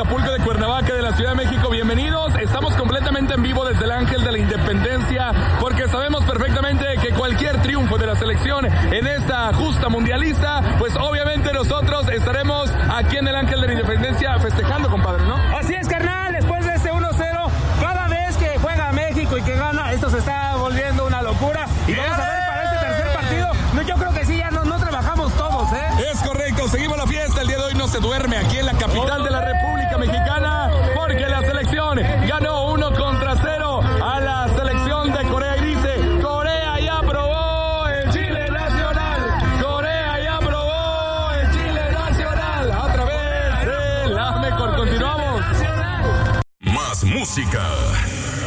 Acapulco, de Cuernavaca, de la Ciudad de México. Bienvenidos. Estamos completamente en vivo desde el Ángel de la Independencia, porque sabemos perfectamente que cualquier triunfo de la selección en esta justa mundialista, pues obviamente nosotros estaremos aquí en el Ángel de la Independencia festejando, compadre, ¿no? Así es, carnal. Después de este 1-0, cada vez que juega México y que gana, esto se está volviendo una locura. Y vamos a ver para este tercer partido. No, yo creo que sí, ya no trabajamos todos, ¿eh? Es correcto, seguimos la fiesta. El día de hoy no se duerme aquí en la capital de la República Mexicana, porque la selección ganó 1-0 a la selección de Corea y dice: Corea ya probó el Chile nacional. Corea ya probó el Chile nacional. Otra vez la mejor. Continuamos. Más música.